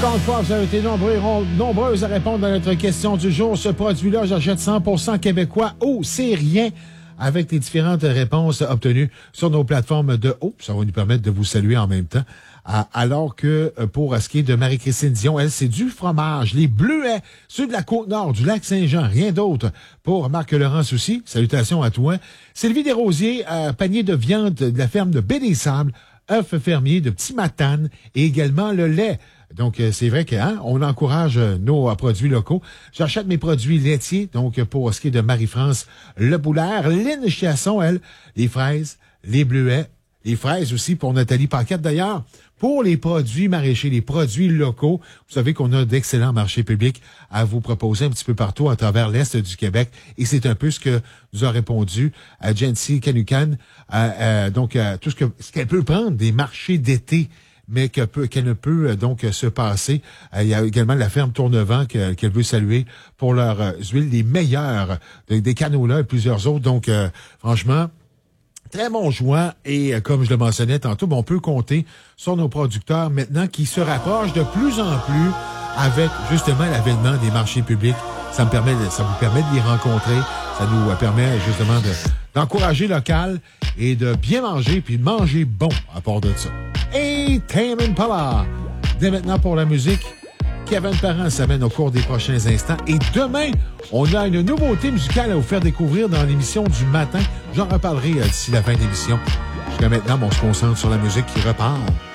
Encore une fois, vous avez été nombreuses à répondre à notre question du jour. Ce produit-là, j'achète 100% québécois. Oh, c'est rien. Avec les différentes réponses obtenues sur nos plateformes de ça va nous permettre de vous saluer en même temps. Alors que pour ce qui est de Marie-Christine Dion, elle, c'est du fromage, les bleuets, ceux de la Côte-Nord, du Lac-Saint-Jean, rien d'autre. Pour Marc-Laurent Soucy, salutations à toi. Sylvie Desrosiers, panier de viande de la ferme de Baie-des-Sables, œufs fermiers de Petit Matane et également le lait. Donc, c'est vrai on encourage nos produits locaux. J'achète mes produits laitiers, donc pour ce qui est de Marie-France Leboulaire, Lynn Chiasson, elle, les fraises, les bleuets, les fraises aussi pour Nathalie Paquette. D'ailleurs, pour les produits maraîchers, les produits locaux, vous savez qu'on a d'excellents marchés publics à vous proposer un petit peu partout à travers l'Est du Québec. Et c'est un peu ce que nous a répondu à Jency Canucan. Donc, tout ce qu'elle peut prendre des marchés d'été, mais qu'elle ne peut donc se passer. Il y a également la ferme Tournevent qu'elle veut saluer pour leurs huiles, les meilleures, des canolas et plusieurs autres. Donc, franchement, très bon joint. Et comme je le mentionnais tantôt, on peut compter sur nos producteurs maintenant qui se rapprochent de plus en plus avec justement l'avènement des marchés publics. Ça vous permet de les rencontrer. Ça nous permet justement d'encourager local et de bien manger, puis de manger bon à part de ça. Et Tame Impala. Dès maintenant pour la musique, Kevin Parent s'amène au cours des prochains instants. Et demain, on a une nouveauté musicale à vous faire découvrir dans l'émission du matin. J'en reparlerai d'ici la fin de l'émission. Jusqu'à maintenant, on se concentre sur la musique qui repart.